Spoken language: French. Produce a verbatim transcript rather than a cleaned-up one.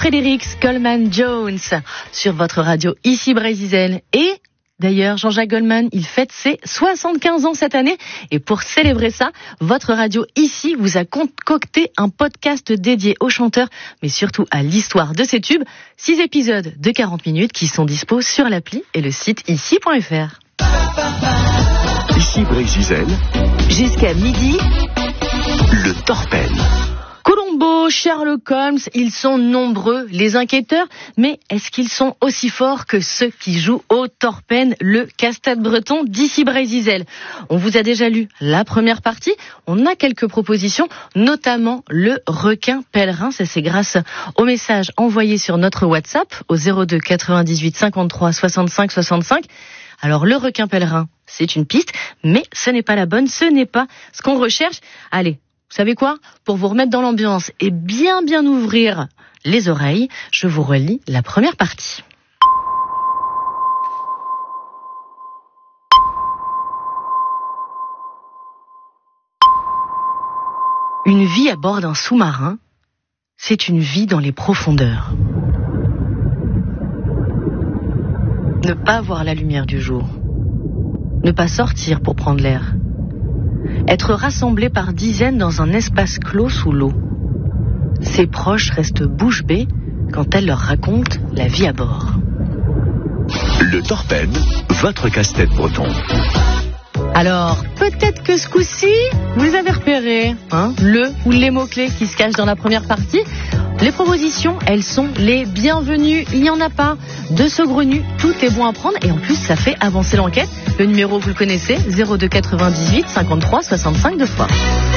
Fredericks Coleman Jones sur votre radio ici Brésil. Et d'ailleurs, Jean-Jacques Goldman, il fête ses soixante-quinze ans cette année. Et pour célébrer ça, votre radio ici vous a concocté un podcast dédié au chanteur, mais surtout à l'histoire de ses tubes. Six épisodes de quarante minutes qui sont dispos sur l'appli et le site ici point f r. Ici Brésil. Jusqu'à midi, le Torpen. Columbo, Sherlock Holmes, ils sont nombreux, les enquêteurs, mais est-ce qu'ils sont aussi forts que ceux qui jouent au Torpen, le casse-tête breton d'ici Brésil? On vous a déjà lu la première partie, on a quelques propositions, notamment le requin pèlerin, ça c'est grâce au message envoyé sur notre WhatsApp au zéro deux quatre-vingt-dix-huit cinquante-trois soixante-cinq soixante-cinq. Alors le requin pèlerin, c'est une piste, mais ce n'est pas la bonne, ce n'est pas ce qu'on recherche. Allez, vous savez quoi? Pour vous remettre dans l'ambiance et bien bien ouvrir les oreilles, je vous relis la première partie. Une vie à bord d'un sous-marin, c'est une vie dans les profondeurs. Ne pas voir la lumière du jour. Ne pas sortir pour prendre l'air. Être rassemblés par dizaines dans un espace clos sous l'eau. Ses proches restent bouche bée quand elle leur raconte la vie à bord. Le Torpen, votre casse-tête breton. Alors, peut-être que ce coup-ci, vous avez repéré hein, le ou les mots-clés qui se cachent dans la première partie. Les propositions, elles sont les bienvenues. Il n'y en a pas de saugrenues. Tout est bon à prendre et en plus, ça fait avancer l'enquête. Le numéro, vous le connaissez, zéro deux quatre-vingt-dix-huit cinquante-trois soixante-cinq deux fois.